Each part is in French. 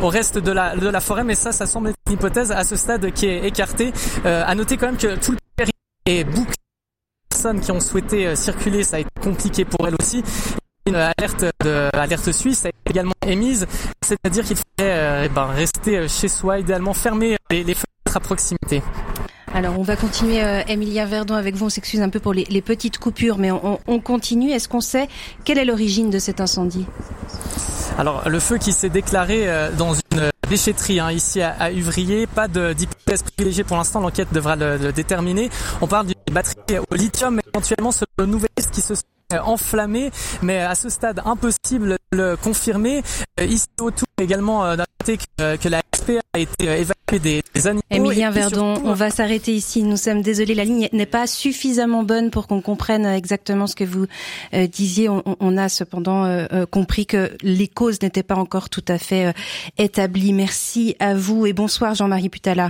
au reste de la forêt, mais ça semble être une hypothèse à ce stade qui est écartée. À noter quand même que tout le périmètre est bouclé. Les personnes qui ont souhaité circuler, ça a été compliqué pour elles aussi. Une alerte suisse a été également émise, c'est-à-dire qu'il fallait rester chez soi, idéalement fermer les fenêtres à proximité. Alors on va continuer, Emilia Verdon, avec vous. On s'excuse un peu pour les petites coupures, mais on continue. Est-ce qu'on sait quelle est l'origine de cet incendie ? Alors le feu qui s'est déclaré dans une déchetterie ici à Uvrier, pas d'hypothèse privilégiée pour l'instant, l'enquête devra le déterminer. On parle d'une batterie au lithium, éventuellement ce nouvel risque qui se sont enflammé, mais à ce stade impossible de le confirmer. Ici autour également noter que la SPA a été évacuée des animaux. Emilien Verdon, surtout, on va s'arrêter ici. Nous sommes désolés, la ligne n'est pas suffisamment bonne pour qu'on comprenne exactement ce que vous disiez. On a cependant compris que les causes n'étaient pas encore tout à fait établies. Merci à vous et bonsoir Jean-Marie Butala.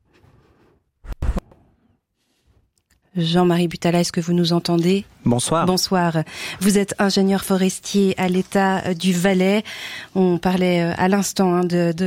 Jean-Marie Butala, est-ce que vous nous entendez ? Bonsoir. Bonsoir. Vous êtes ingénieur forestier à l'État du Valais. On parlait à l'instant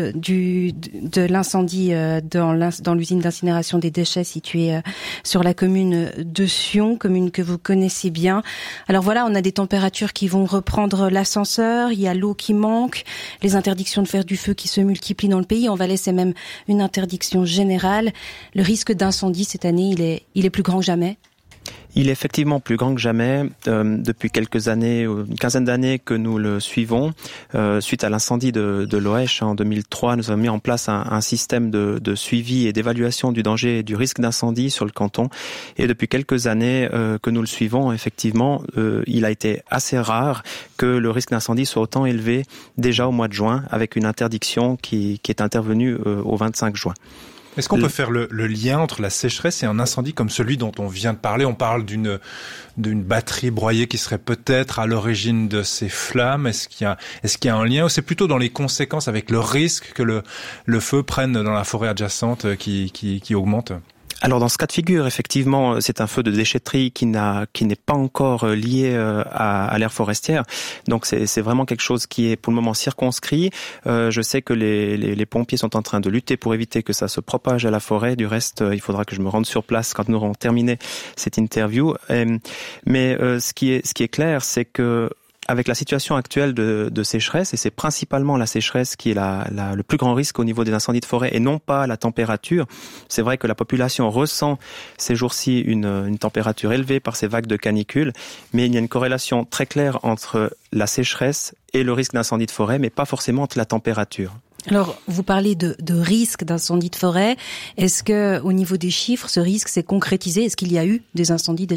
de l'incendie dans l'usine d'incinération des déchets située sur la commune de Sion, commune que vous connaissez bien. Alors voilà, on a des températures qui vont reprendre l'ascenseur, il y a l'eau qui manque, les interdictions de faire du feu qui se multiplient dans le pays. En Valais, c'est même une interdiction générale. Le risque d'incendie cette année, il est plus grand que jamais. Il est effectivement plus grand que jamais. Depuis quelques années, une quinzaine d'années que nous le suivons. Suite à l'incendie de Loèche en 2003, nous avons mis en place un système de suivi et d'évaluation du danger et du risque d'incendie sur le canton. Et depuis quelques années que nous le suivons, effectivement, il a été assez rare que le risque d'incendie soit autant élevé déjà au mois de juin, avec une interdiction qui est intervenue au 25 juin. Est-ce qu'on peut faire le lien entre la sécheresse et un incendie comme celui dont on vient de parler ? On parle d'une batterie broyée qui serait peut-être à l'origine de ces flammes. Est-ce qu'il y a un lien, ou c'est plutôt dans les conséquences avec le risque que le feu prenne dans la forêt adjacente qui augmente ? Alors dans ce cas de figure, effectivement, c'est un feu de déchetterie qui n'est pas encore lié à l'aire forestière. Donc c'est vraiment quelque chose qui est pour le moment circonscrit. Je sais que les pompiers sont en train de lutter pour éviter que ça se propage à la forêt. Du reste, il faudra que je me rende sur place quand nous aurons terminé cette interview. Mais ce qui est clair, c'est que avec la situation actuelle de sécheresse, et c'est principalement la sécheresse qui est le plus grand risque au niveau des incendies de forêt et non pas la température. C'est vrai que la population ressent ces jours-ci une température élevée par ces vagues de canicule, mais il y a une corrélation très claire entre la sécheresse et le risque d'incendie de forêt, mais pas forcément entre la température. Alors, vous parlez de risque d'incendie de forêt. Est-ce que, au niveau des chiffres, ce risque s'est concrétisé ? Est-ce qu'il y a eu des incendies déjà ?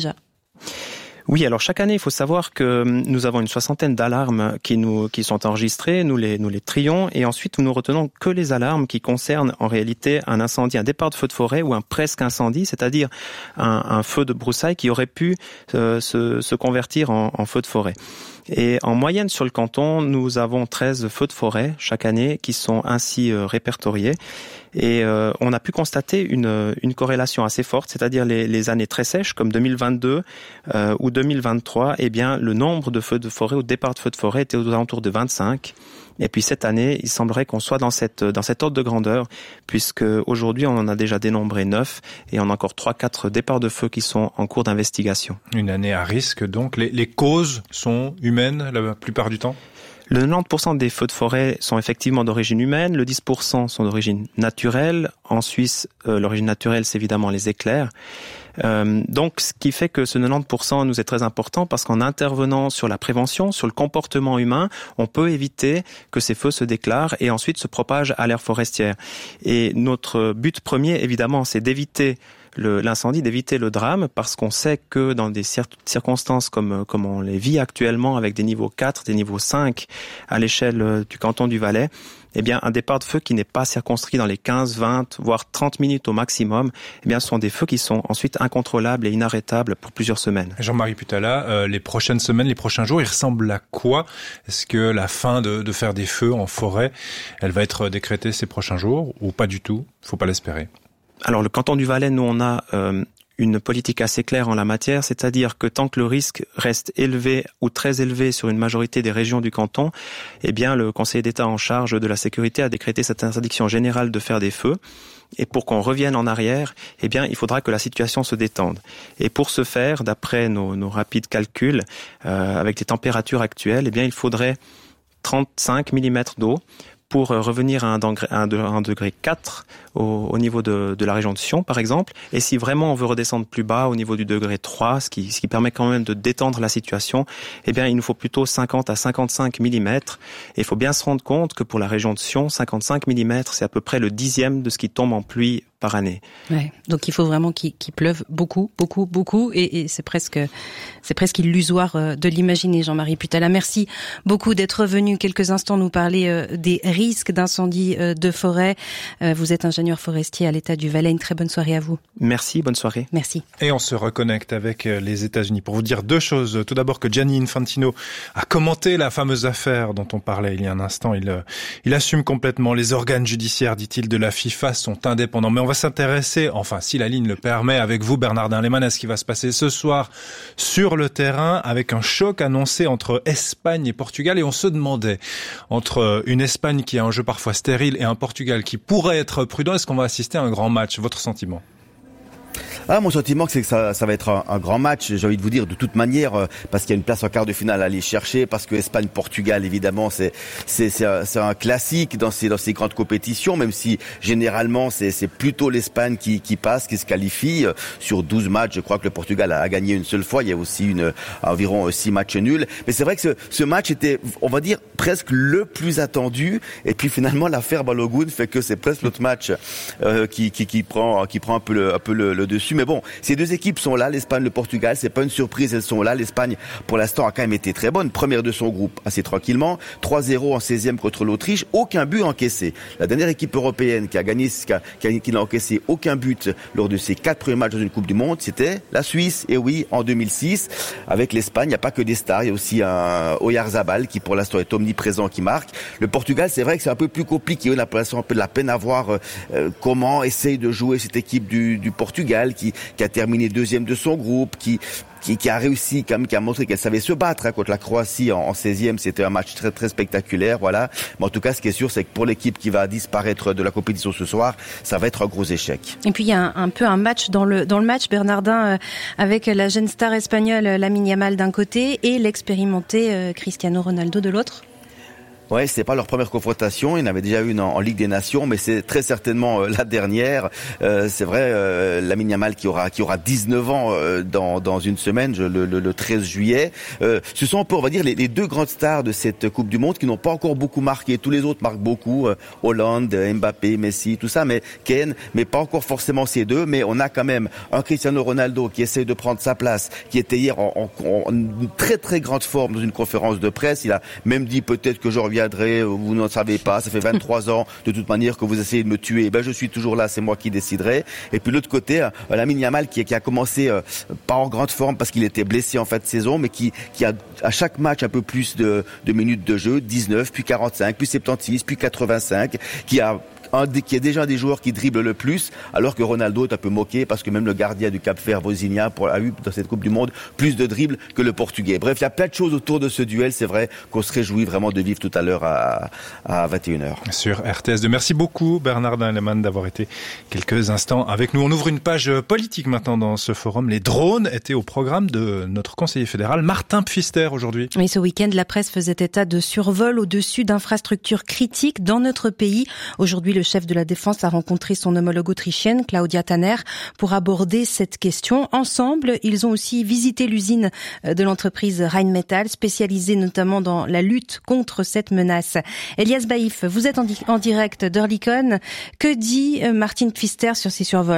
Oui, alors chaque année, il faut savoir que nous avons une soixantaine d'alarmes qui sont enregistrées, nous les trions, et ensuite nous ne retenons que les alarmes qui concernent en réalité un incendie, un départ de feu de forêt ou un presque incendie, c'est-à-dire un feu de broussailles qui aurait pu se convertir en feu de forêt. Et en moyenne sur le canton, nous avons 13 feux de forêt chaque année qui sont ainsi répertoriés. Et on a pu constater une corrélation assez forte, c'est-à-dire les années très sèches comme 2022 ou 2023, eh bien le nombre de feux de forêt ou de départ de feux de forêt était aux alentours de 25. Et puis cette année, il semblerait qu'on soit dans cet ordre de grandeur, puisque aujourd'hui on en a déjà dénombré 9 et on a encore 3-4 départs de feu qui sont en cours d'investigation. Une année à risque donc. Les causes sont humaines la plupart du temps ? Le 90% des feux de forêt sont effectivement d'origine humaine, le 10% sont d'origine naturelle. En Suisse, l'origine naturelle, c'est évidemment les éclairs. Donc, ce qui fait que ce 90% nous est très important parce qu'en intervenant sur la prévention, sur le comportement humain, on peut éviter que ces feux se déclarent et ensuite se propagent à l'aire forestière. Et notre but premier, évidemment, c'est d'éviter l'incendie, d'éviter le drame, parce qu'on sait que dans des circonstances comme on les vit actuellement, avec des niveaux 4, des niveaux 5 à l'échelle du canton du Valais, eh bien, un départ de feu qui n'est pas circonscrit dans les 15, 20, voire 30 minutes au maximum, eh bien, ce sont des feux qui sont ensuite incontrôlables et inarrêtables pour plusieurs semaines. Jean-Marie Butala, les prochaines semaines, les prochains jours, ils ressemblent à quoi ? Est-ce que la fin de faire des feux en forêt, elle va être décrétée ces prochains jours ou pas du tout ? Faut pas l'espérer. Alors, le canton du Valais, nous, on a une politique assez claire en la matière, c'est-à-dire que tant que le risque reste élevé ou très élevé sur une majorité des régions du canton, eh bien le Conseil d'État en charge de la sécurité a décrété cette interdiction générale de faire des feux. Et pour qu'on revienne en arrière, eh bien, il faudra que la situation se détende. Et pour ce faire, d'après nos rapides calculs, avec les températures actuelles, eh bien, il faudrait 35 mm d'eau pour revenir à un degré 4 au niveau de la région de Sion, par exemple. Et si vraiment on veut redescendre plus bas, au niveau du degré 3, ce qui permet quand même de détendre la situation, eh bien, il nous faut plutôt 50 à 55 mm. Et il faut bien se rendre compte que pour la région de Sion, 55 mm, c'est à peu près le 10e de ce qui tombe en pluie par année. Ouais, donc il faut vraiment qu'il pleuve beaucoup, et c'est presque illusoire de l'imaginer, Jean-Marie Putala. Merci beaucoup d'être venu quelques instants nous parler des risques d'incendie de forêt. Vous êtes ingénieur forestier à l'État du Valais. Une très bonne soirée à vous. Merci, bonne soirée. Merci. Et on se reconnecte avec les États-Unis pour vous dire deux choses. Tout d'abord que Gianni Infantino a commenté la fameuse affaire dont on parlait il y a un instant. Il assume complètement. Les organes judiciaires, dit-il, de la FIFA sont indépendants. Mais on va s'intéresser, enfin si la ligne le permet, avec vous Bernardin Lehmann, à ce qui va se passer ce soir sur le terrain avec un choc annoncé entre Espagne et Portugal. Et on se demandait, entre une Espagne qui a un jeu parfois stérile et un Portugal qui pourrait être prudent, est-ce qu'on va assister à un grand match? Votre sentiment? Mon sentiment, c'est que ça va être un grand match, j'ai envie de vous dire, de toute manière, parce qu'il y a une place en quart de finale à aller chercher, parce que Espagne-Portugal, évidemment, c'est un classique dans ces grandes compétitions, même si, généralement, c'est plutôt l'Espagne qui passe, qui se qualifie. Sur 12 matchs, je crois que le Portugal a gagné une seule fois. Il y a aussi environ 6 matchs nuls. Mais c'est vrai que ce match était, on va dire, presque le plus attendu. Et puis, finalement, l'affaire Balogun fait que c'est presque l'autre match, qui prend un peu le dessus. Mais bon, ces deux équipes sont là, l'Espagne, le Portugal, c'est pas une surprise, elles sont là. L'Espagne, pour l'instant, a quand même été très bonne. Première de son groupe, assez tranquillement. 3-0 en 16e contre l'Autriche. Aucun but encaissé. La dernière équipe européenne qui a gagné, qui n'a encaissé aucun but lors de ses 4 premiers matchs dans une Coupe du Monde, c'était la Suisse. Et oui, en 2006. Avec l'Espagne, il n'y a pas que des stars. Il y a aussi un Oyarzabal qui, pour l'instant, est omniprésent, qui marque. Le Portugal, c'est vrai que c'est un peu plus compliqué. On a pour l'instant un peu de la peine à voir comment essaye de jouer cette équipe du Portugal qui a terminé 2e de son groupe, qui a réussi, quand même, qui a montré qu'elle savait se battre contre la Croatie en 16e. C'était un match très très spectaculaire, voilà. Mais en tout cas, ce qui est sûr, c'est que pour l'équipe qui va disparaître de la compétition ce soir, ça va être un gros échec. Et puis il y a un peu un match dans le match, Bernardin, avec la jeune star espagnole Lamine Yamal d'un côté et l'expérimenté Cristiano Ronaldo de l'autre. Ouais, c'est pas leur première confrontation. Il y en avait déjà une en Ligue des Nations, mais c'est très certainement la dernière. C'est vrai, Lamine Yamal qui aura 19 ans dans une semaine, le 13 juillet. Ce sont, on va dire, les deux grandes stars de cette Coupe du Monde qui n'ont pas encore beaucoup marqué. Tous les autres marquent beaucoup. Hollande, Mbappé, Messi, tout ça, mais Kane, mais pas encore forcément ces deux. Mais on a quand même un Cristiano Ronaldo qui essaie de prendre sa place, qui était hier en très très grande forme dans une conférence de presse. Il a même dit peut-être que je reviendrai, vous n'en savez pas, ça fait 23 ans de toute manière que vous essayez de me tuer, je suis toujours là, c'est moi qui déciderai. Et puis de l'autre côté, Lamine Yamal qui a commencé pas en grande forme parce qu'il était blessé en fin de saison, mais qui a à chaque match un peu plus de minutes de jeu, 19, puis 45, puis 76, puis 85, qui est déjà un des joueurs qui dribble le plus, alors que Ronaldo est un peu moqué parce que même le gardien du Cap-Vert, Vozinha, a eu dans cette Coupe du Monde plus de dribbles que le Portugais. Bref, il y a plein de choses autour de ce duel. C'est vrai qu'on se réjouit vraiment de vivre tout à l'heure à 21h. Sur RTS2. Merci beaucoup Bernardin Lehmann d'avoir été quelques instants avec nous. On ouvre une page politique maintenant dans ce forum. Les drones étaient au programme de notre conseiller fédéral Martin Pfister aujourd'hui. Oui, ce week-end, la presse faisait état de survols au-dessus d'infrastructures critiques dans notre pays. Aujourd'hui, le chef de la Défense a rencontré son homologue autrichienne, Claudia Tanner, pour aborder cette question. Ensemble, ils ont aussi visité l'usine de l'entreprise Rheinmetall, spécialisée notamment dans la lutte contre cette menace. Elias Baïf, vous êtes en direct d'Oerlikon. Que dit Martin Pfister sur ces survols ?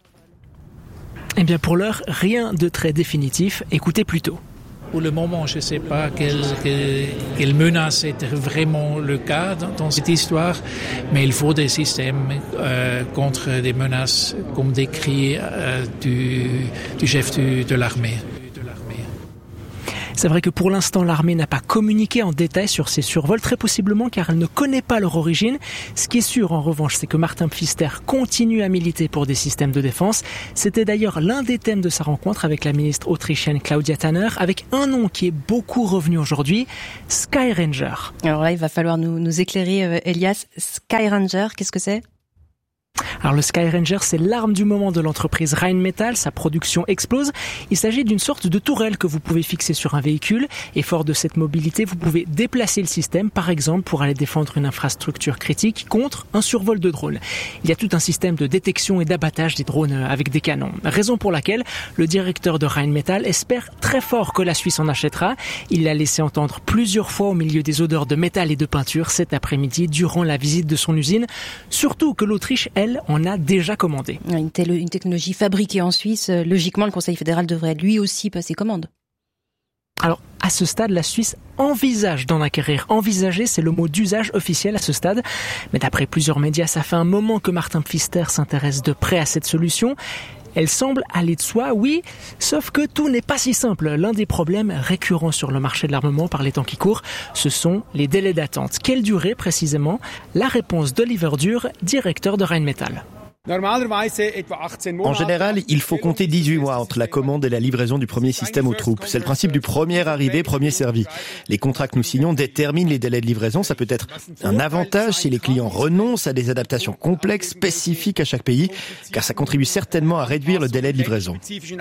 Eh bien, pour l'heure, rien de très définitif. Écoutez plutôt. Pour le moment, je ne sais pas quelle menace est vraiment le cas dans cette histoire, mais il faut des systèmes contre des menaces, comme décrit du chef de l'armée. C'est vrai que pour l'instant, l'armée n'a pas communiqué en détail sur ces survols, très possiblement car elle ne connaît pas leur origine. Ce qui est sûr, en revanche, c'est que Martin Pfister continue à militer pour des systèmes de défense. C'était d'ailleurs l'un des thèmes de sa rencontre avec la ministre autrichienne Claudia Tanner, avec un nom qui est beaucoup revenu aujourd'hui, Sky Ranger. Alors là, il va falloir nous éclairer, Elias. Sky Ranger, qu'est-ce que c'est ? Alors le Sky Ranger, c'est l'arme du moment de l'entreprise Rheinmetall, sa production explose. Il s'agit d'une sorte de tourelle que vous pouvez fixer sur un véhicule et fort de cette mobilité, vous pouvez déplacer le système, par exemple pour aller défendre une infrastructure critique contre un survol de drone. Il y a tout un système de détection et d'abattage des drones avec des canons. Raison pour laquelle le directeur de Rheinmetall espère très fort que la Suisse en achètera. Il l'a laissé entendre plusieurs fois au milieu des odeurs de métal et de peinture cet après-midi durant la visite de son usine. Surtout que l'Autriche, elle, en a déjà commandé. Une technologie fabriquée en Suisse, logiquement, le Conseil fédéral devrait lui aussi passer commande. Alors, à ce stade, la Suisse envisage d'en acquérir. Envisager, c'est le mot d'usage officiel à ce stade. Mais d'après plusieurs médias, ça fait un moment que Martin Pfister s'intéresse de près à cette solution. Elle semble aller de soi, oui, sauf que tout n'est pas si simple. L'un des problèmes récurrents sur le marché de l'armement par les temps qui courent, ce sont les délais d'attente. Quelle durée précisément ? La réponse d'Oliver Dürr, directeur de Rheinmetall. En général, il faut compter 18 mois entre la commande et la livraison du premier système aux troupes. C'est le principe du premier arrivé, premier servi. Les contrats que nous signons déterminent les délais de livraison. Ça peut être un avantage si les clients renoncent à des adaptations complexes, spécifiques à chaque pays, car ça contribue certainement à réduire le délai de livraison.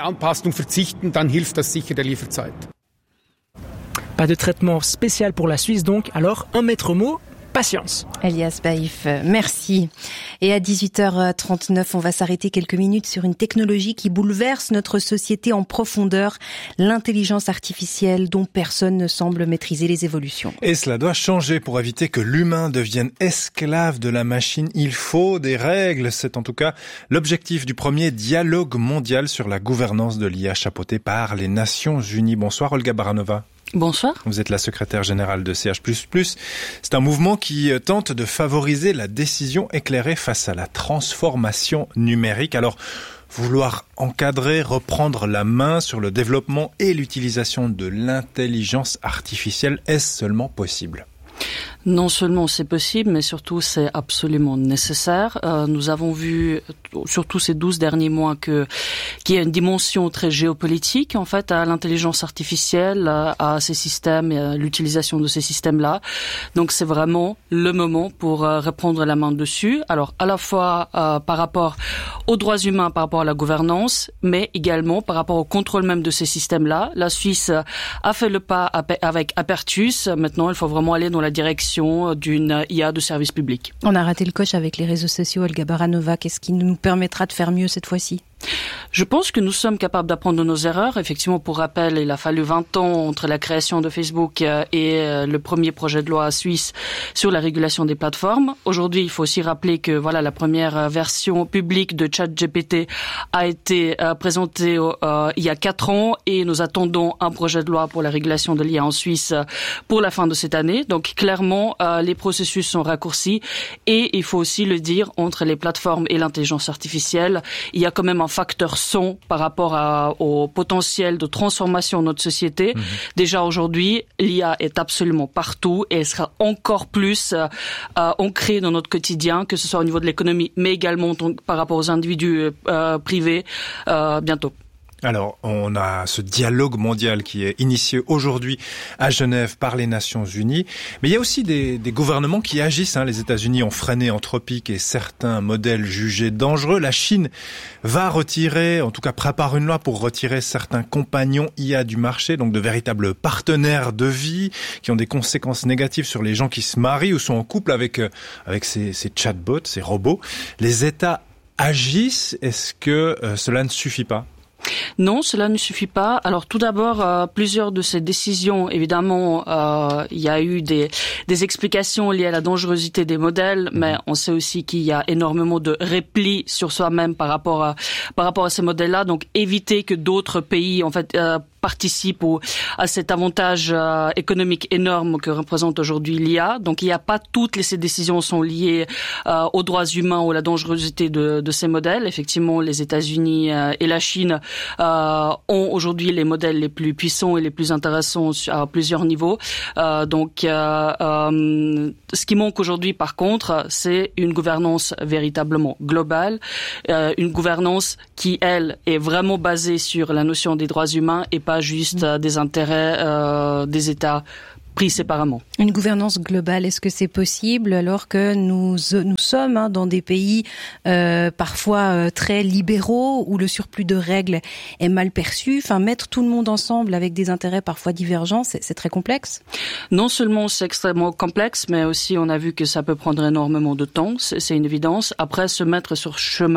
Pas de traitement spécial pour la Suisse donc, alors un maître mot, patience. Elias Baïf, merci. Et à 18h39, on va s'arrêter quelques minutes sur une technologie qui bouleverse notre société en profondeur, l'intelligence artificielle dont personne ne semble maîtriser les évolutions. Et cela doit changer pour éviter que l'humain devienne esclave de la machine. Il faut des règles. C'est en tout cas l'objectif du premier dialogue mondial sur la gouvernance de l'IA chapeauté par les Nations Unies. Bonsoir Olga Baranova. Bonsoir. Vous êtes la secrétaire générale de CH++. C'est un mouvement qui tente de favoriser la décision éclairée face à la transformation numérique. Alors, vouloir encadrer, reprendre la main sur le développement et l'utilisation de l'intelligence artificielle, est-ce seulement possible ? Non seulement c'est possible, mais surtout c'est absolument nécessaire. Nous avons vu, surtout ces 12 derniers mois, qu'il y a une dimension très géopolitique en fait à l'intelligence artificielle, à ces systèmes et à l'utilisation de ces systèmes-là. Donc c'est vraiment le moment pour reprendre la main dessus. Alors à la fois par rapport aux droits humains, par rapport à la gouvernance, mais également par rapport au contrôle même de ces systèmes-là. La Suisse a fait le pas avec Apertus. Maintenant, il faut vraiment aller dans la direction d'une IA de service public. On a raté le coche avec les réseaux sociaux, Olga Baranova. Qu'est-ce qui nous permettra de faire mieux cette fois-ci ? Je pense que nous sommes capables d'apprendre de nos erreurs. Effectivement, pour rappel, il a fallu 20 ans entre la création de Facebook et le premier projet de loi suisse sur la régulation des plateformes. Aujourd'hui, il faut aussi rappeler que voilà, la première version publique de ChatGPT a été présentée il y a 4 ans et nous attendons un projet de loi pour la régulation de l'IA en Suisse pour la fin de cette année. Donc clairement, les processus sont raccourcis et il faut aussi le dire, entre les plateformes et l'intelligence artificielle, il y a quand même un facteur son par rapport au potentiel de transformation de notre société. Déjà aujourd'hui, l'IA est absolument partout et elle sera encore plus ancrée dans notre quotidien, que ce soit au niveau de l'économie, mais également par rapport aux individus privés bientôt. Alors, on a ce dialogue mondial qui est initié aujourd'hui à Genève par les Nations Unies. Mais il y a aussi des gouvernements qui agissent. Les États-Unis ont freiné Anthropic et certains modèles jugés dangereux. La Chine va retirer, en tout cas prépare une loi pour retirer certains compagnons IA du marché, donc de véritables partenaires de vie qui ont des conséquences négatives sur les gens qui se marient ou sont en couple avec ces chatbots, ces robots. Les États agissent. Est-ce que cela ne suffit pas ? Non, cela ne suffit pas. Alors tout d'abord, plusieurs de ces décisions, évidemment, il y a eu des explications liées à la dangerosité des modèles, mais on sait aussi qu'il y a énormément de repli sur soi-même par rapport à ces modèles-là. Donc éviter que d'autres pays, en fait, participent à cet avantage économique énorme que représente aujourd'hui l'IA. Donc il n'y a pas toutes ces décisions sont liées aux droits humains ou à la dangerosité de ces modèles. Effectivement, les États-Unis et la Chine ont aujourd'hui les modèles les plus puissants et les plus intéressants à plusieurs niveaux. Donc ce qui manque aujourd'hui, par contre, c'est une gouvernance véritablement globale, une gouvernance qui, elle, est vraiment basée sur la notion des droits humains et pas juste des intérêts des États pris séparément. Une gouvernance globale, est-ce que c'est possible alors que nous sommes dans des pays parfois très libéraux où le surplus de règles est mal perçu? Enfin, mettre tout le monde ensemble avec des intérêts parfois divergents, c'est très complexe. Non seulement c'est extrêmement complexe, mais aussi on a vu que ça peut prendre énormément de temps. C'est une évidence. Après, se mettre sur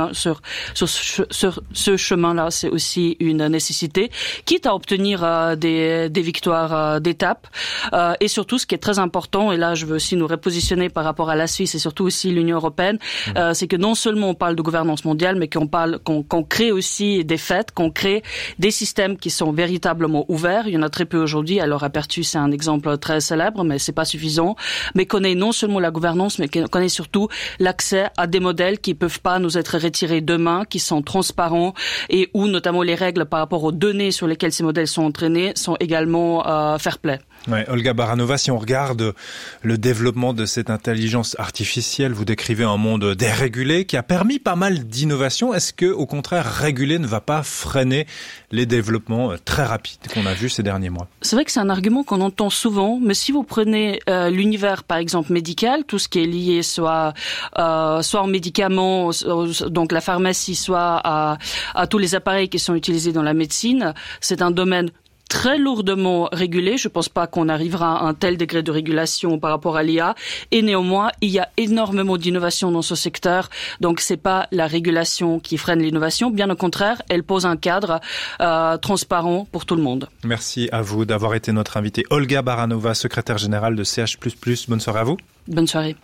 ce chemin-là, c'est aussi une nécessité, quitte à obtenir des victoires d'étape. Et surtout, ce qui est très important, et là je veux aussi nous repositionner par rapport à la Suisse et surtout aussi l'Union européenne, c'est que non seulement on parle de gouvernance mondiale, mais qu'on crée aussi des faits, qu'on crée des systèmes qui sont véritablement ouverts. Il y en a très peu aujourd'hui. Alors Aperture, c'est un exemple très célèbre, mais c'est pas suffisant. Mais qu'on ait non seulement la gouvernance, mais qu'on ait surtout l'accès à des modèles qui peuvent pas nous être retirés demain, qui sont transparents et où notamment les règles par rapport aux données sur lesquelles ces modèles sont entraînés sont également fair play. Ouais, Olga Baranova, si on regarde le développement de cette intelligence artificielle, vous décrivez un monde dérégulé qui a permis pas mal d'innovations. Est-ce que, au contraire, réguler ne va pas freiner les développements très rapides qu'on a vus ces derniers mois? C'est vrai que c'est un argument qu'on entend souvent, mais si vous prenez l'univers, par exemple, médical, tout ce qui est lié soit en médicaments, donc la pharmacie, soit à tous les appareils qui sont utilisés dans la médecine, c'est un domaine très lourdement régulé. Je ne pense pas qu'on arrivera à un tel degré de régulation par rapport à l'IA. Et néanmoins, il y a énormément d'innovation dans ce secteur. Donc, c'est pas la régulation qui freine l'innovation. Bien au contraire, elle pose un cadre transparent pour tout le monde. Merci à vous d'avoir été notre invitée. Olga Baranova, secrétaire générale de CH++. Bonne soirée à vous. Bonne soirée.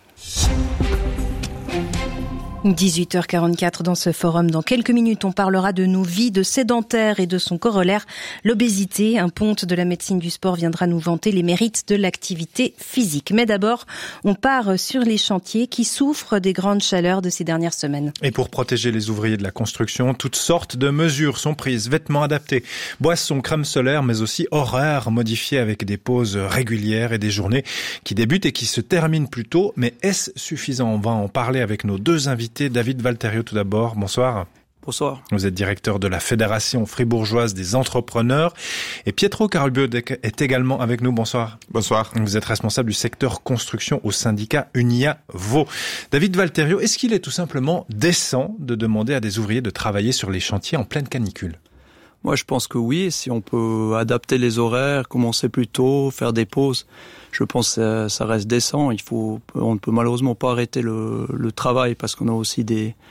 18h44 dans ce forum. Dans quelques minutes, on parlera de nos vies de sédentaires et de son corollaire, l'obésité. Un ponte de la médecine du sport viendra nous vanter les mérites de l'activité physique. Mais d'abord, on part sur les chantiers qui souffrent des grandes chaleurs de ces dernières semaines. Et pour protéger les ouvriers de la construction, toutes sortes de mesures sont prises. Vêtements adaptés, boissons, crème solaire, mais aussi horaires modifiés avec des pauses régulières et des journées qui débutent et qui se terminent plus tôt. Mais est-ce suffisant? On va en parler avec nos deux invités. David Valterio tout d'abord, bonsoir. Bonsoir. Vous êtes directeur de la Fédération fribourgeoise des entrepreneurs et Pietro Carubio est également avec nous, bonsoir. Bonsoir. Vous êtes responsable du secteur construction au syndicat Unia Vaud. David Valterio, est-ce qu'il est tout simplement décent de demander à des ouvriers de travailler sur les chantiers en pleine canicule? Moi, je pense que oui. Si on peut adapter les horaires, commencer plus tôt, faire des pauses, je pense que ça reste décent. On ne peut malheureusement pas arrêter le travail parce qu'on a aussi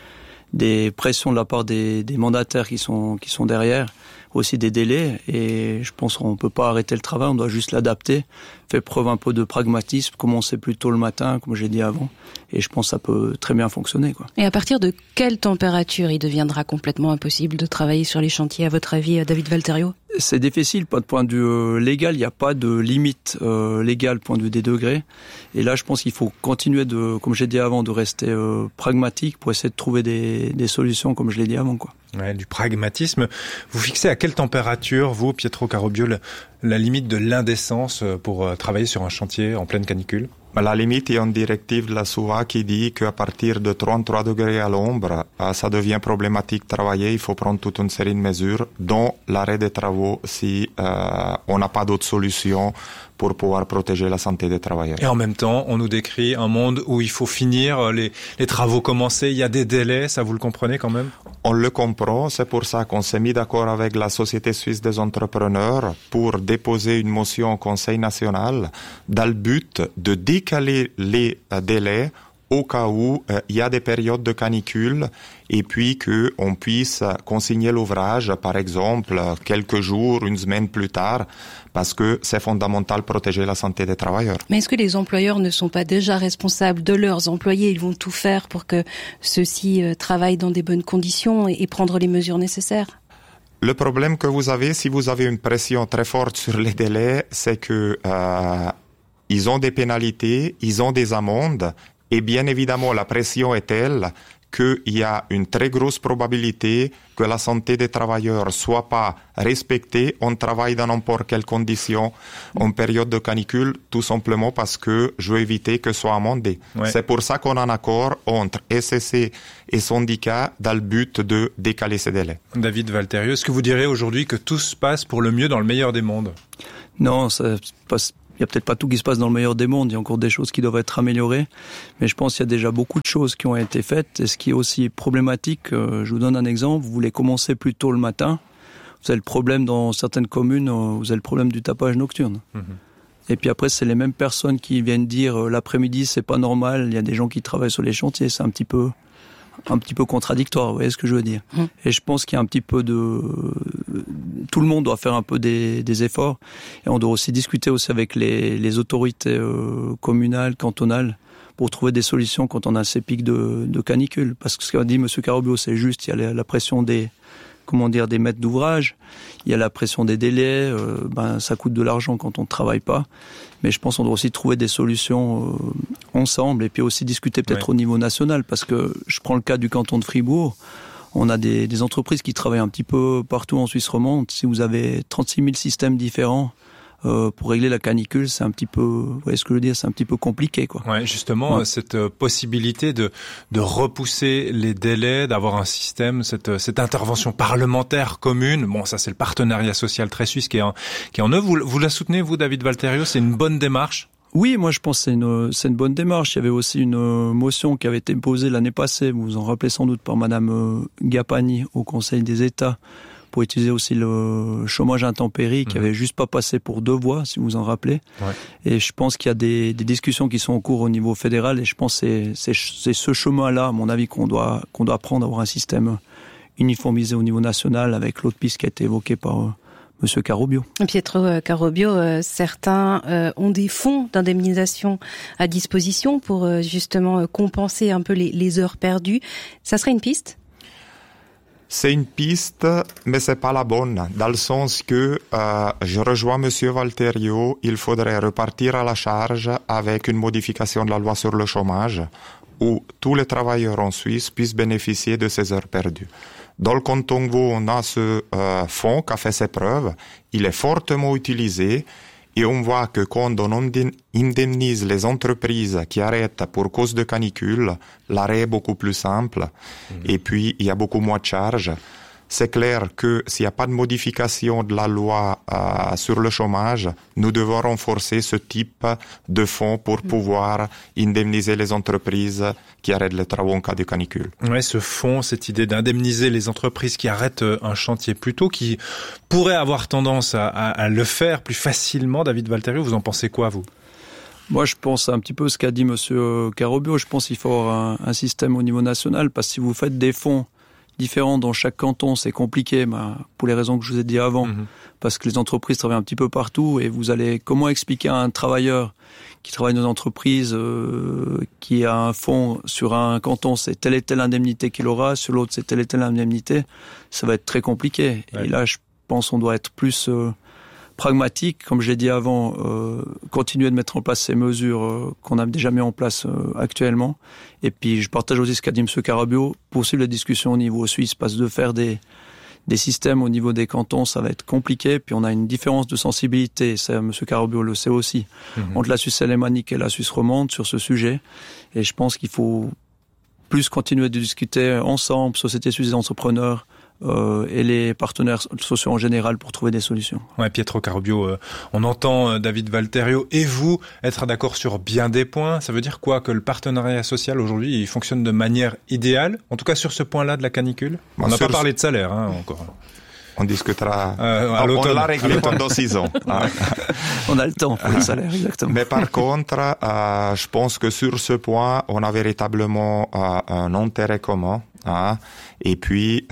des pressions de la part des mandataires qui sont derrière, aussi des délais. Et je pense qu'on ne peut pas arrêter le travail, on doit juste l'adapter, faire preuve un peu de pragmatisme, commencer plus tôt le matin, comme j'ai dit avant. Et je pense que ça peut très bien fonctionner, quoi. Et à partir de quelle température il deviendra complètement impossible de travailler sur les chantiers, à votre avis, David Valterio? C'est difficile, pas de point de vue légal, il n'y a pas de limite légale, point de vue des degrés. Et là, je pense qu'il faut continuer comme j'ai dit avant, de rester pragmatique pour essayer de trouver des solutions, comme je l'ai dit avant, quoi. Ouais, du pragmatisme. Vous fixez à quelle température, vous, Pietro Carubio, la limite de l'indécence pour travailler sur un chantier en pleine canicule? La limite, il y a une directive de la SUA qui dit qu'à partir de 33 degrés à l'ombre, ça devient problématique de travailler. Il faut prendre toute une série de mesures, dont l'arrêt des travaux si on n'a pas d'autre solution pour pouvoir protéger la santé des travailleurs. Et en même temps, on nous décrit un monde où il faut finir les travaux commencés, il y a des délais, ça vous le comprenez quand même? On le comprend, c'est pour ça qu'on s'est mis d'accord avec la Société suisse des entrepreneurs pour déposer une motion au Conseil national dans le but de décaler les délais au cas où il y a des périodes de canicule et puis que on puisse consigner l'ouvrage, par exemple, quelques jours, une semaine plus tard, parce que c'est fondamental protéger la santé des travailleurs. Mais est-ce que les employeurs ne sont pas déjà responsables de leurs employés? Ils vont tout faire pour que ceux-ci travaillent dans des bonnes conditions et prendre les mesures nécessaires? Le problème que vous avez, si vous avez une pression très forte sur les délais, c'est que ils ont des pénalités, ils ont des amendes, et bien évidemment la pression est telle qu'il y a une très grosse probabilité que la santé des travailleurs soit pas respectée. On travaille dans n'importe quelles conditions en période de canicule, tout simplement parce que je veux éviter que ce soit amendé. Ouais. C'est pour ça qu'on a un accord entre SCC et syndicats dans le but de décaler ces délais. David Valterius, est-ce que vous direz aujourd'hui que tout se passe pour le mieux dans le meilleur des mondes? Non, ça passe. Il n'y a peut-être pas tout qui se passe dans le meilleur des mondes, il y a encore des choses qui doivent être améliorées, mais je pense qu'il y a déjà beaucoup de choses qui ont été faites. Et ce qui est aussi problématique, je vous donne un exemple, vous voulez commencer plus tôt le matin, vous avez le problème dans certaines communes, vous avez le problème du tapage nocturne. Mmh. Et puis après, c'est les mêmes personnes qui viennent dire l'après-midi, c'est pas normal, il y a des gens qui travaillent sur les chantiers, c'est un petit peu contradictoire, vous voyez ce que je veux dire. Et je pense qu'il y a un petit peu tout le monde doit faire un peu des efforts, et on doit aussi discuter aussi avec les autorités communales, cantonales, pour trouver des solutions quand on a ces pics de canicule. Parce que ce qu'a dit M. Carobio, c'est juste, il y a la pression des maîtres d'ouvrage, il y a la pression des délais, ça coûte de l'argent quand on ne travaille pas. Mais je pense qu'on doit aussi trouver des solutions ensemble, et puis aussi discuter peut-être au niveau national, parce que je prends le cas du canton de Fribourg, on a des entreprises qui travaillent un petit peu partout en Suisse romande. Si vous avez 36 000 systèmes différents, pour régler la canicule, c'est un petit peu, vous voyez ce que je veux dire, c'est un petit peu compliqué, quoi. Ouais, justement, cette possibilité de repousser les délais, d'avoir un système, cette intervention parlementaire commune. Bon, ça, c'est le partenariat social très suisse qui est en œuvre. Vous la soutenez, vous, David Valterius? C'est une bonne démarche? Oui, moi je pense que c'est une bonne démarche. Il y avait aussi une motion qui avait été posée l'année passée, vous vous en rappelez sans doute, par Madame Gapani au Conseil des États, pour utiliser aussi le chômage intempérie, qui avait juste pas passé pour 2 voix, si vous vous en rappelez. Ouais. Et je pense qu'il y a des discussions qui sont en cours au niveau fédéral, et je pense que c'est ce chemin-là, à mon avis, qu'on doit prendre, avoir un système uniformisé au niveau national, avec l'autre piste qui a été évoquée par Monsieur Carobio. Pietro Carobio, certains ont des fonds d'indemnisation à disposition pour justement compenser un peu les heures perdues. Ça serait une piste ? C'est une piste, mais c'est pas la bonne, dans le sens que je rejoins Monsieur Valterio, il faudrait repartir à la charge avec une modification de la loi sur le chômage, où tous les travailleurs en Suisse puissent bénéficier de ces heures perdues. Dans le canton de Vaud, on a ce fonds qui a fait ses preuves, il est fortement utilisé, et on voit que quand on indemnise les entreprises qui arrêtent pour cause de canicule, l'arrêt est beaucoup plus simple, et puis il y a beaucoup moins de charges. C'est clair que s'il n'y a pas de modification de la loi sur le chômage, nous devons renforcer ce type de fonds pour pouvoir indemniser les entreprises qui arrêtent les travaux en cas de canicule. Ouais, ce fonds, cette idée d'indemniser les entreprises qui arrêtent un chantier plus tôt, qui pourraient avoir tendance à le faire plus facilement. David Valterius, vous en pensez quoi, vous ? Moi, je pense un petit peu ce qu'a dit Monsieur Carobio. Je pense qu'il faut avoir un système au niveau national, parce que si vous faites des fonds différents dans chaque canton, c'est compliqué, pour les raisons que je vous ai dit avant, parce que les entreprises travaillent un petit peu partout, et vous allez, comment expliquer à un travailleur qui travaille dans une entreprise, qui a un fonds sur un canton, c'est telle et telle indemnité qu'il aura, sur l'autre c'est telle et telle indemnité, ça va être très compliqué. Ouais. Et là, je pense qu'on doit être plus pragmatique, comme je l'ai dit avant, continuer de mettre en place ces mesures qu'on a déjà mis en place actuellement. Et puis, je partage aussi ce qu'a dit M. Carobio, poursuivre la discussion au niveau suisse, parce que de faire des systèmes au niveau des cantons, ça va être compliqué. Puis on a une différence de sensibilité, ça, M. Carobio le sait aussi, entre la Suisse alémanique et la Suisse romande sur ce sujet. Et je pense qu'il faut plus continuer de discuter ensemble, société suisse des entrepreneurs, et les partenaires sociaux en général, pour trouver des solutions. Ouais, Pietro Carobio, on entend David Valterio et vous être d'accord sur bien des points. Ça veut dire quoi? Que le partenariat social aujourd'hui, il fonctionne de manière idéale? En tout cas sur ce point-là de la canicule? On n'a pas parlé de salaire, encore. On discutera. On l'a réglé pendant 6 ans. On a le temps pour le salaire, exactement. Mais par contre, je pense que sur ce point, on a véritablement un intérêt commun. Et puis,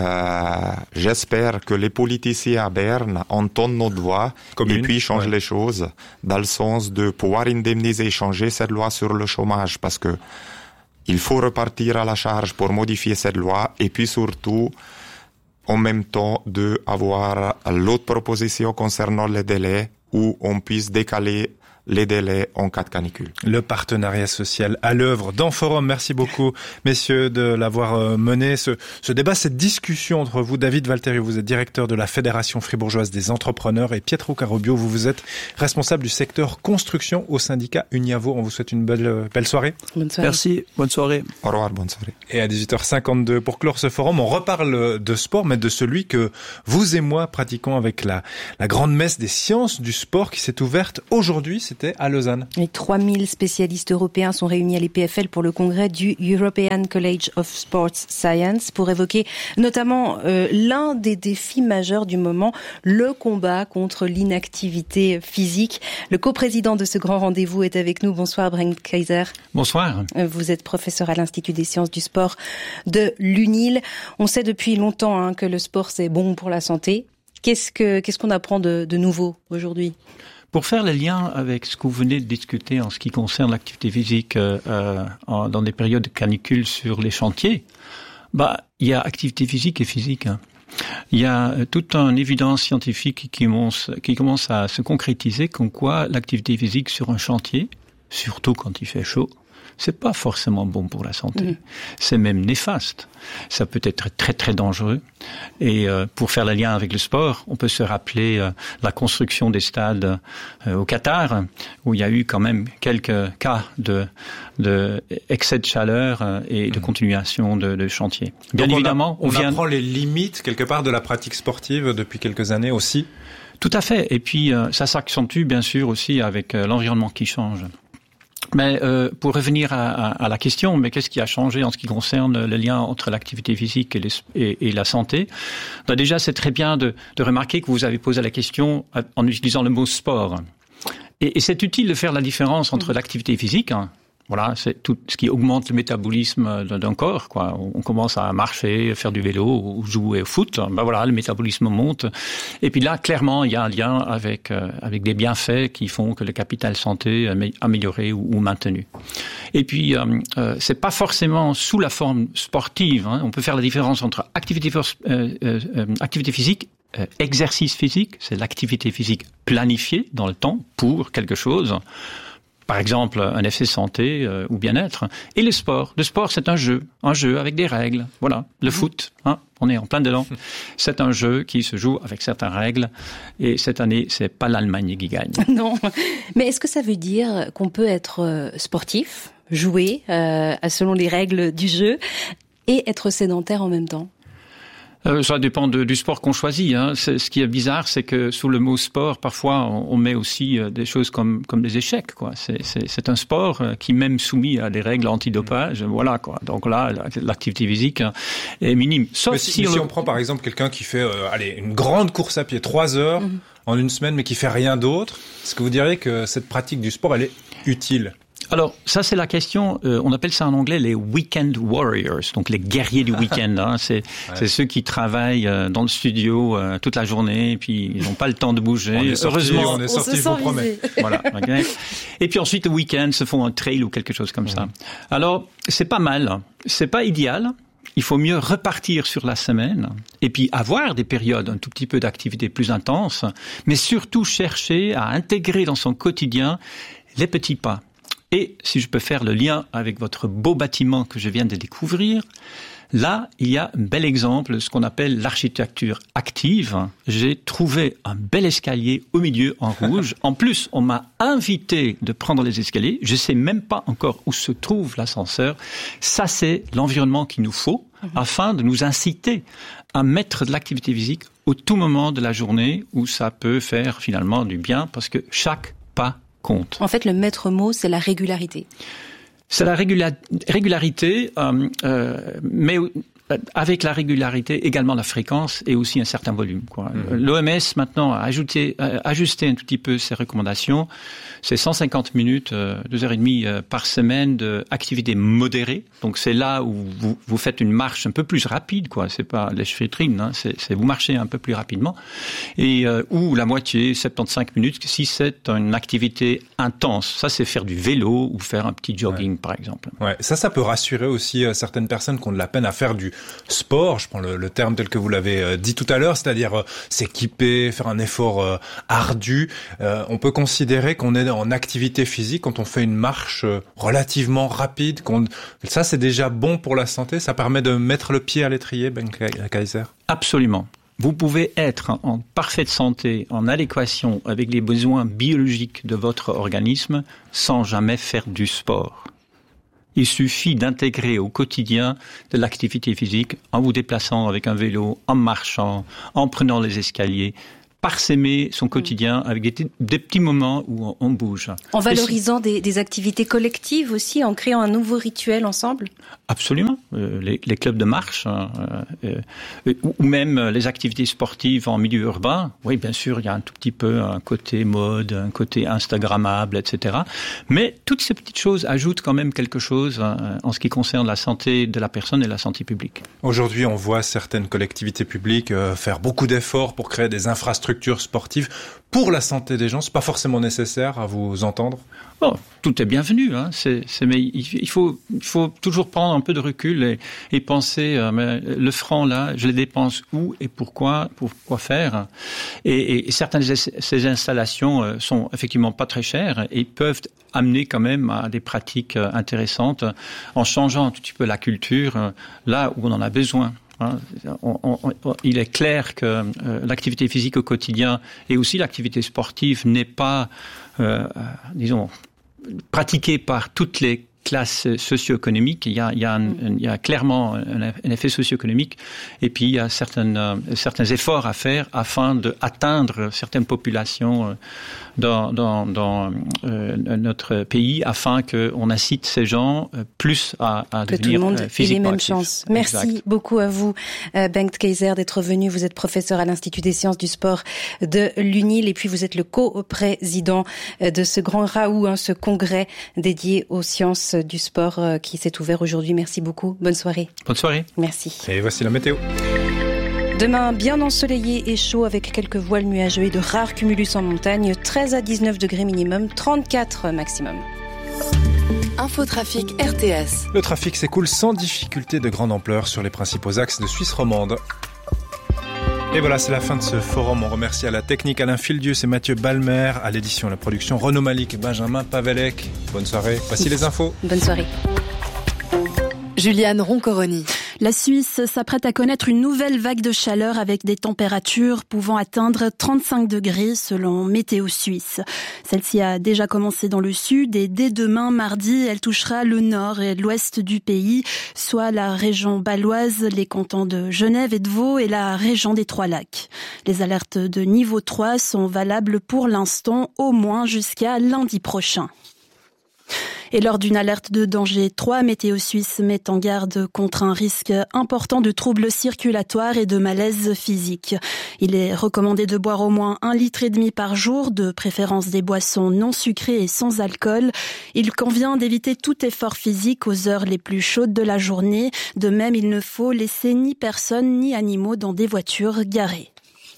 j'espère que les politiciens à Berne entendent notre voix et puis changent les choses dans le sens de pouvoir indemniser et changer cette loi sur le chômage, parce que il faut repartir à la charge pour modifier cette loi, et puis surtout en même temps d'avoir l'autre proposition concernant les délais où on puisse décaler les délais en cas de canicule. Le partenariat social à l'œuvre dans Forum. Merci beaucoup, messieurs, de l'avoir mené ce débat, cette discussion entre vous. David Valteri, vous êtes directeur de la Fédération fribourgeoise des entrepreneurs, et Pietro Carobio, vous êtes responsable du secteur construction au syndicat Uniavo. On vous souhaite une belle soirée. Bonne soirée. Merci, bonne soirée. Au revoir, bonne soirée. Et à 18h52, pour clore ce forum, on reparle de sport, mais de celui que vous et moi pratiquons avec la grande messe des sciences du sport qui s'est ouverte aujourd'hui. C'était à Lausanne. Les 3000 spécialistes européens sont réunis à l'EPFL pour le congrès du European College of Sports Science pour évoquer notamment l'un des défis majeurs du moment, le combat contre l'inactivité physique. Le coprésident de ce grand rendez-vous est avec nous. Bonsoir Brent Kaiser. Bonsoir. Vous êtes professeur à l'Institut des sciences du sport de l'UNIL. On sait depuis longtemps que le sport c'est bon pour la santé. Qu'est-ce qu'on apprend de nouveau aujourd'hui ? Pour faire le lien avec ce que vous venez de discuter en ce qui concerne l'activité physique dans des périodes de canicule sur les chantiers, il y a activité physique et physique. Il y a toute une évidence scientifique qui commence à se concrétiser comme quoi l'activité physique sur un chantier, surtout quand il fait chaud, c'est pas forcément bon pour la santé. C'est même néfaste. Ça peut être très très dangereux. Et pour faire le lien avec le sport, on peut se rappeler la construction des stades au Qatar, où il y a eu quand même quelques cas de excès de chaleur et de continuation de chantier. Bien évidemment, on apprend les limites quelque part de la pratique sportive depuis quelques années aussi. Tout à fait. Et puis ça s'accentue bien sûr aussi avec l'environnement qui change. Mais pour revenir à la question, mais qu'est-ce qui a changé en ce qui concerne le lien entre l'activité physique et la santé ? Déjà, c'est très bien de remarquer que vous avez posé la question en utilisant le mot sport. Et c'est utile de faire la différence entre l'activité physique, voilà, c'est tout ce qui augmente le métabolisme d'un corps, quoi. On commence à marcher, faire du vélo ou jouer au foot. Voilà, le métabolisme monte. Et puis là, clairement, il y a un lien avec des bienfaits qui font que le capital santé est amélioré ou maintenu. Et puis, c'est pas forcément sous la forme sportive. On peut faire la différence entre activité physique. Exercice physique, c'est l'activité physique planifiée dans le temps pour quelque chose. Par exemple, un effet santé ou bien-être. Et le sport. Le sport, c'est un jeu avec des règles. Voilà, le foot, on est en plein dedans. C'est un jeu qui se joue avec certaines règles. Et cette année, c'est pas l'Allemagne qui gagne. Non, mais est-ce que ça veut dire qu'on peut être sportif, jouer selon les règles du jeu et être sédentaire en même temps ? Ça dépend du sport qu'on choisit. Ce qui est bizarre, c'est que sous le mot sport, parfois, on met aussi des choses comme des échecs, quoi. C'est un sport qui, même soumis à des règles antidopage, voilà, quoi. Donc là, l'activité physique est minime. Sauf si on prend par exemple quelqu'un qui fait une grande course à pied, 3 heures en une semaine, mais qui fait rien d'autre, est-ce que vous diriez que cette pratique du sport, elle est utile ? Alors, ça, c'est la question, on appelle ça en anglais les weekend warriors, donc les guerriers du week-end. C'est ceux qui travaillent dans le studio toute la journée, et puis ils n'ont pas le temps de bouger. Heureusement, on est sorti, je vous promets. Voilà, okay. Et puis ensuite, le week-end, se font un trail ou quelque chose comme ça. Alors, c'est pas mal, c'est pas idéal. Il faut mieux repartir sur la semaine et puis avoir des périodes un tout petit peu d'activité plus intense, mais surtout chercher à intégrer dans son quotidien les petits pas. Et si je peux faire le lien avec votre beau bâtiment que je viens de découvrir, là, il y a un bel exemple, ce qu'on appelle l'architecture active. J'ai trouvé un bel escalier au milieu en rouge. En plus, on m'a invité de prendre les escaliers. Je ne sais même pas encore où se trouve l'ascenseur. Ça, c'est l'environnement qu'il nous faut afin de nous inciter à mettre de l'activité physique au tout moment de la journée où ça peut faire finalement du bien parce que chaque pas compte. En fait, le maître mot, c'est la régularité. C'est la régularité, mais avec la régularité, également la fréquence et aussi un certain volume, quoi. L'OMS, maintenant, a ajusté un tout petit peu ses recommandations. C'est 150 minutes, 2h30 par semaine d'activité modérée. Donc, c'est là où vous faites une marche un peu plus rapide, quoi. C'est pas l'échevellerie, c'est vous marchez un peu plus rapidement. Et, ou la moitié, 75 minutes, si c'est une activité intense. Ça, c'est faire du vélo ou faire un petit jogging, par exemple. Ouais. Ça peut rassurer aussi certaines personnes qui ont de la peine à faire du sport, je prends le terme tel que vous l'avez dit tout à l'heure, c'est-à-dire s'équiper, faire un effort ardu. On peut considérer qu'on est en activité physique quand on fait une marche relativement rapide. Ça, c'est déjà bon pour la santé. Ça permet de mettre le pied à l'étrier, Bengt Keizer. Absolument. Vous pouvez être en parfaite santé, en adéquation avec les besoins biologiques de votre organisme sans jamais faire du sport. Il suffit d'intégrer au quotidien de l'activité physique en vous déplaçant avec un vélo, en marchant, en prenant les escaliers. Parsemer son quotidien avec des petits moments où on bouge. En valorisant des activités collectives aussi, en créant un nouveau rituel ensemble ? Absolument. Les clubs de marche, ou même les activités sportives en milieu urbain. Oui, bien sûr, il y a un tout petit peu un côté mode, un côté instagrammable, etc. Mais toutes ces petites choses ajoutent quand même quelque chose en ce qui concerne la santé de la personne et la santé publique. Aujourd'hui, on voit certaines collectivités publiques faire beaucoup d'efforts pour créer des infrastructures sportives pour la santé des gens. C'est pas forcément nécessaire, à vous entendre. Oh, tout est bienvenu, hein. Mais il faut toujours prendre un peu de recul et penser, mais le franc là, je les dépense où et pourquoi faire. Et certaines de ces installations sont effectivement pas très chères et peuvent amener quand même à des pratiques intéressantes en changeant un tout petit peu la culture là où on en a besoin. Il est clair que l'activité physique au quotidien et aussi l'activité sportive n'est pas, pratiquée par toutes les classes socio-économiques. Il y a clairement un effet socio-économique et puis il y a certains efforts à faire afin d'atteindre certaines populations dans notre pays afin qu'on incite ces gens plus à devenir physiquement actifs. Que tout le monde ait les mêmes chances. Merci beaucoup à vous, Bengt Keizer, d'être venu. Vous êtes professeur à l'Institut des sciences du sport de l'UNIL et puis vous êtes le co-président de ce grand raout, ce congrès dédié aux sciences du sport qui s'est ouvert aujourd'hui. Merci beaucoup. Bonne soirée. Bonne soirée. Merci. Et voici la météo. Demain, bien ensoleillé et chaud avec quelques voiles nuageux et de rares cumulus en montagne. 13 à 19 degrés minimum, 34 maximum. Infotrafic RTS. Le trafic s'écoule sans difficulté de grande ampleur sur les principaux axes de Suisse romande. Et voilà, c'est la fin de ce forum. On remercie à la technique Alain Fildius et Mathieu Balmer, à l'édition et la production Renaud Malik et Benjamin Pavelec. Bonne soirée. Voici les infos. Bonne soirée. Juliane Roncoroni. La Suisse s'apprête à connaître une nouvelle vague de chaleur avec des températures pouvant atteindre 35 degrés selon Météo Suisse. Celle-ci a déjà commencé dans le sud et dès demain, mardi, elle touchera le nord et l'ouest du pays, soit la région bâloise, les cantons de Genève et de Vaud et la région des Trois-Lacs. Les alertes de niveau 3 sont valables pour l'instant au moins jusqu'à lundi prochain. Et lors d'une alerte de danger 3, Météo Suisse met en garde contre un risque important de troubles circulatoires et de malaise physique. Il est recommandé de boire au moins 1,5 litre par jour, de préférence des boissons non sucrées et sans alcool. Il convient d'éviter tout effort physique aux heures les plus chaudes de la journée. De même, il ne faut laisser ni personnes ni animaux dans des voitures garées.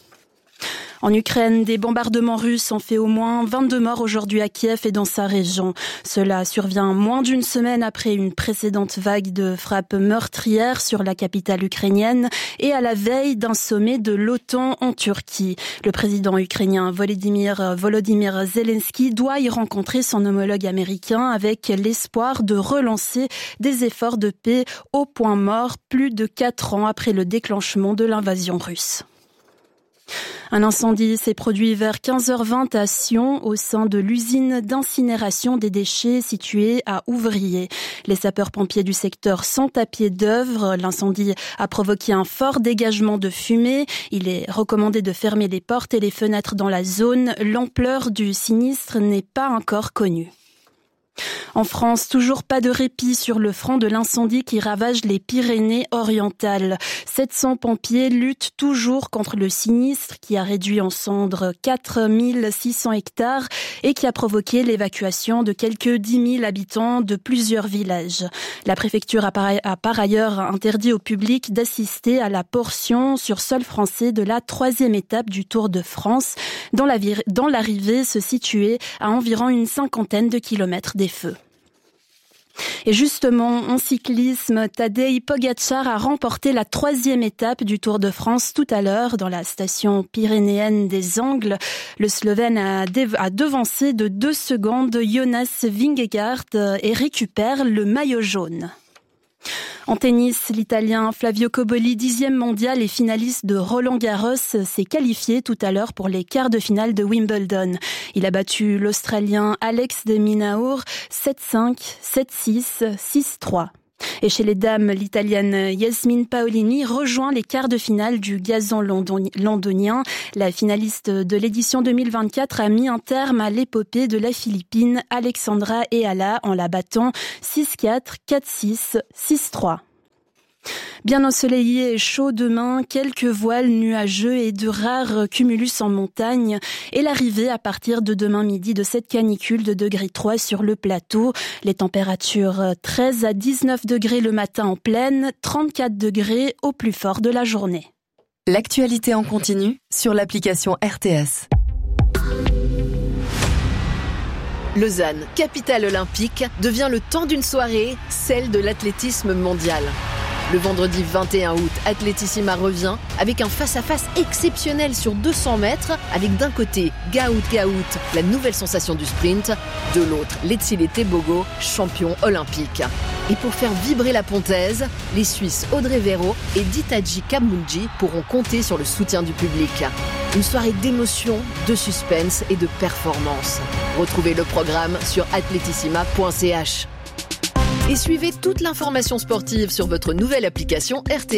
En Ukraine, des bombardements russes ont fait au moins 22 morts aujourd'hui à Kiev et dans sa région. Cela survient moins d'une semaine après une précédente vague de frappes meurtrières sur la capitale ukrainienne et à la veille d'un sommet de l'OTAN en Turquie. Le président ukrainien Volodymyr Zelensky doit y rencontrer son homologue américain avec l'espoir de relancer des efforts de paix au point mort plus de 4 ans après le déclenchement de l'invasion russe. Un incendie s'est produit vers 15h20 à Sion, au sein de l'usine d'incinération des déchets située à Ouvrier. Les sapeurs-pompiers du secteur sont à pied d'œuvre. L'incendie a provoqué un fort dégagement de fumée. Il est recommandé de fermer les portes et les fenêtres dans la zone. L'ampleur du sinistre n'est pas encore connue. En France, toujours pas de répit sur le front de l'incendie qui ravage les Pyrénées-Orientales. 700 pompiers luttent toujours contre le sinistre qui a réduit en cendres 4600 hectares et qui a provoqué l'évacuation de quelques 10 000 habitants de plusieurs villages. La préfecture a par ailleurs interdit au public d'assister à la portion sur sol français de la 3e étape du Tour de France, dont l'arrivée se situait à environ une 50aine de kilomètres des feux. Et justement, en cyclisme, Tadej Pogačar a remporté la 3e étape du Tour de France tout à l'heure dans la station pyrénéenne des Angles. Le Slovène a devancé de 2 secondes Jonas Vingegaard et récupère le maillot jaune. En tennis, l'Italien Flavio Cobolli, 10e mondial et finaliste de Roland-Garros, s'est qualifié tout à l'heure pour les quarts de finale de Wimbledon. Il a battu l'Australien Alex de Minaur 7-5, 7-6, 6-3. Et chez les dames, l'Italienne Yasmine Paolini rejoint les quarts de finale du gazon londonien. La finaliste de l'édition 2024 a mis un terme à l'épopée de la Philippine Alexandra Eala en la battant 6-4, 4-6, 6-3. Bien ensoleillé et chaud demain, quelques voiles nuageux et de rares cumulus en montagne et l'arrivée à partir de demain midi de cette canicule de degré 3 sur le plateau. Les températures 13 à 19 degrés le matin en plaine, 34 degrés au plus fort de la journée. L'actualité en continu sur l'application RTS. Lausanne, capitale olympique, devient le temps d'une soirée, celle de l'athlétisme mondial. Le vendredi 21 août, Atletissima revient avec un face-à-face exceptionnel sur 200 mètres avec d'un côté Gaout, la nouvelle sensation du sprint, de l'autre Letsile Tebogo, champion olympique. Et pour faire vibrer la pontaise, les Suisses Audrey Véro et Ditaji Kamunji pourront compter sur le soutien du public. Une soirée d'émotion, de suspense et de performance. Retrouvez le programme sur atletissima.ch. Et suivez toute l'information sportive sur votre nouvelle application RTS.